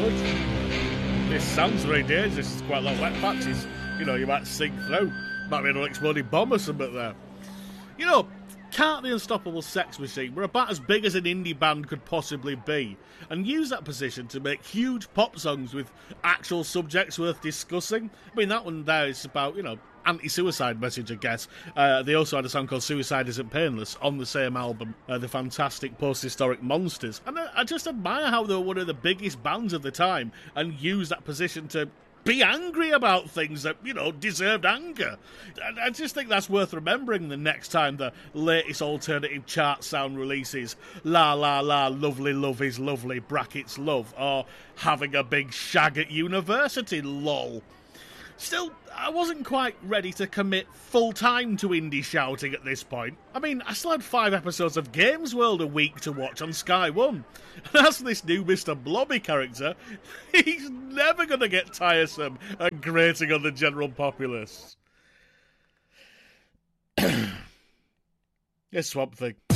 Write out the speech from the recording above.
good. This sounds very dangerous. It's quite a lot of wet patches. You know, you might sink through. Might be an unexploded bomb or something there. You know, Cart the Unstoppable Sex Machine were about as big as an indie band could possibly be, and use that position to make huge pop songs with actual subjects worth discussing. I mean, that one there is about, you know, anti-suicide message, I guess. They also had a song called Suicide Isn't Painless on the same album, The Fantastic Post-Historic Monsters. And I just admire how they were one of the biggest bands of the time and used that position to be angry about things that, you know, deserved anger. I just think that's worth remembering the next time the latest alternative chart sound releases La La La, Lovely Love is Lovely, brackets love, or Having a Big Shag at University, lol. Still, I wasn't quite ready to commit full-time to indie shouting at this point. I mean, I still had 5 episodes of Games World a week to watch on Sky One. And as this new Mr. Blobby character, he's never going to get tiresome and grating on the general populace. It's Swamp Thing.